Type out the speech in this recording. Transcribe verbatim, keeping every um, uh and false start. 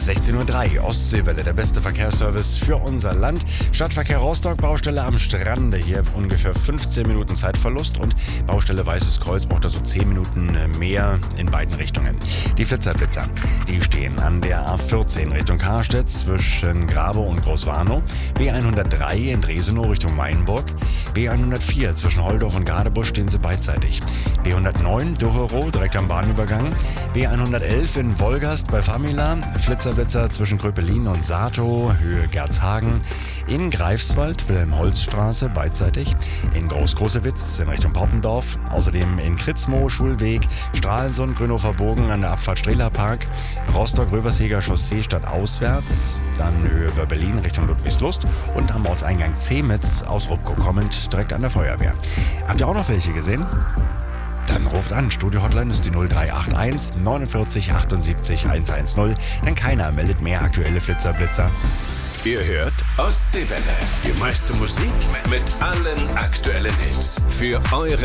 sechzehn Uhr drei, Ostseewelle, der beste Verkehrsservice für unser Land. Stadtverkehr Rostock, Baustelle am Strande. Hier ungefähr fünfzehn Minuten Zeitverlust und Baustelle Weißes Kreuz braucht also zehn Minuten mehr in beiden Richtungen. Die Flitzerblitzer, die stehen an der A vierzehn Richtung Karstedt zwischen Grabow und Großwarnow, B hundertdrei in Dresenow Richtung Mainburg, B hundertvier zwischen Holdorf und Gadebusch stehen sie beidseitig, B hundertneun Ducherow direkt am Bahnübergang, B hundertelf in Wolgast bei Famila, Flitzerblitzer zwischen Kröpelin und Sato, Höhe Gerzhagen, in Greifswald, Wilhelm-Holz-Straße beidseitig, in Groß-Grosewitz in Richtung Poppendorf, außerdem in Kritzmoor, Schulweg, Stralsund, Grünhofer Bogen an der Abfahrt Strehlerpark, Rostock-Röversheger Chaussee stadtauswärts, dann Höhe Wörbelin Richtung Ludwigslust und am Ortseingang Zemitz aus Rupko kommend direkt an der Feuerwehr. Habt ihr auch noch welche gesehen? Dann ruft an, Studio-Hotline ist die null drei acht eins neunundvierzig achtundsiebzig hundertzehn. Denn keiner meldet mehr aktuelle Flitzerblitzer. Ihr hört Ostseewelle. Die meiste Musik mit allen aktuellen Hits. Für eure